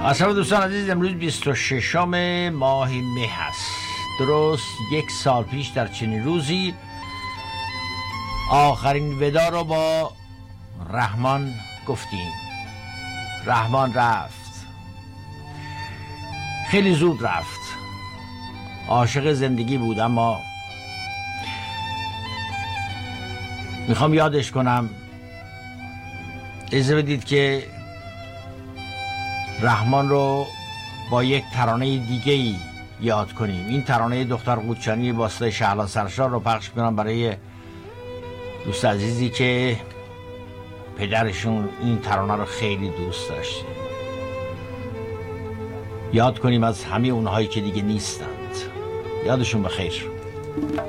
اصحاب دوستان عزیز، امروز 26 ماه مه هست. درست 1 سال پیش در چنین روزی آخرین ودا رو با رحمان گفتیم. رحمان رفت، خیلی زود رفت. عاشق زندگی بود، اما میخوام یادش کنم. اجازه بدید که رحمان رو با یک ترانه دیگه‌ای یاد کنیم. این ترانه دختر قوچانی با صدای شهلا سرشار رو پخش کنم برای دوست عزیزی که پدرشون این ترانه رو خیلی دوست داشته. یاد کنیم از همه اونهایی که دیگه نیستند. یادشون بخیر.